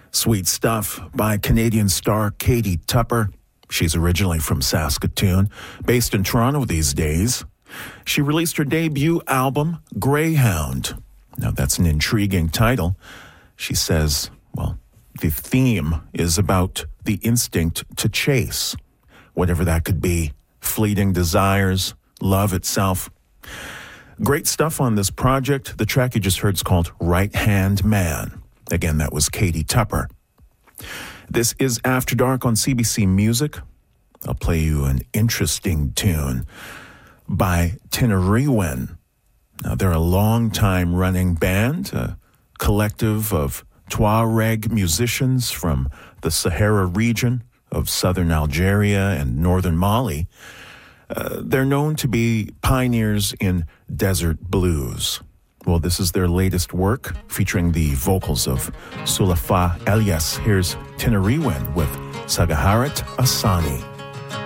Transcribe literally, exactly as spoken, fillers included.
Sweet Stuff by Canadian star Katie Tupper. She's originally from Saskatoon, based in Toronto these days. She released her debut album, Greyhound. Now, that's an intriguing title. She says, well, the theme is about the instinct to chase, whatever that could be, fleeting desires, love itself. Great stuff on this project. The track you just heard is called Right Hand Man. Again, that was Katie Tupper. This is After Dark on C B C Music. I'll play you an interesting tune by Tinariwen. Now, they're a long-time running band, a collective of Tuareg musicians from the Sahara region of southern Algeria and northern Mali. Uh, they're known to be pioneers in desert blues. Well, this is their latest work, featuring the vocals of Sulafa Elias. Here's Tinariwen with Sagaharat Asani.